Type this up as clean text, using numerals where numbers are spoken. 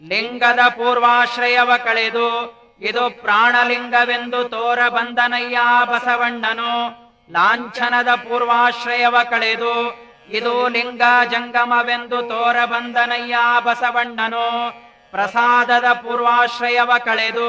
ಲಿಂಗದ ಪೂರ್ವಾಶ್ರಯವ ಕಳೆದು ಇದು ಪ್ರಾಣಲಿಂಗವೆಂದು ತೋರ ಬಂದನಯ್ಯ ಬಸವಣ್ಣನು. ಲಾಂಛನದ ಪೂರ್ವಾಶ್ರಯವ ಕಳೆದು ಇದು ಲಿಂಗ ಜಂಗಮವೆಂದು ತೋರ ಬಂದನಯ್ಯ ಬಸವಣ್ಣನು. ಪ್ರಸಾದದ ಪೂರ್ವಾಶ್ರಯವ ಕಳೆದು